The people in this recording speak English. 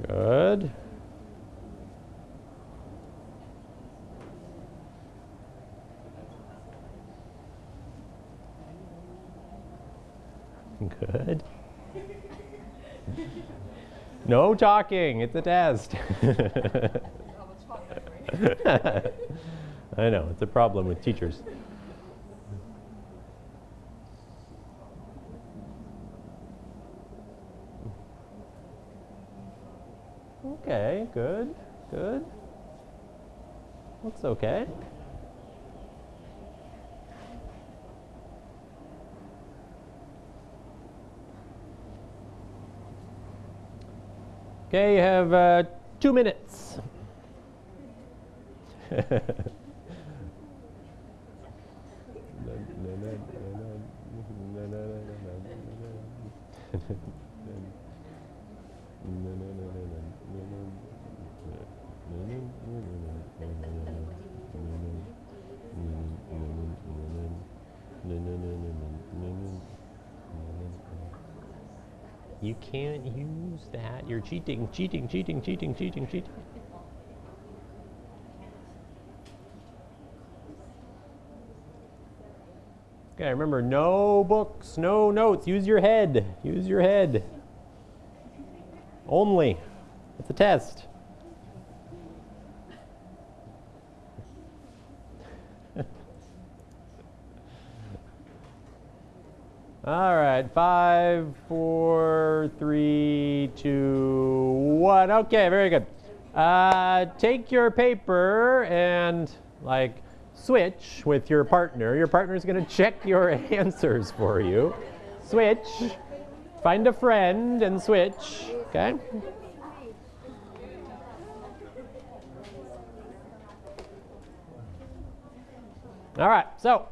Good. Good. No talking. It's a test. I know. It's a problem with teachers. Okay, good, good. Looks okay. Okay, you have 2 minutes. You can't use that. You're cheating, cheating, cheating, cheating, cheating, cheating. Okay, remember, no books, no notes. Use your head. Use your head. Only. It's a test. All right, 5, 4, 3, 2, 1. Okay, very good. Take your paper and switch with your partner. Your partner's going to check your answers for you. Switch. Find a friend and switch. Okay? All right, so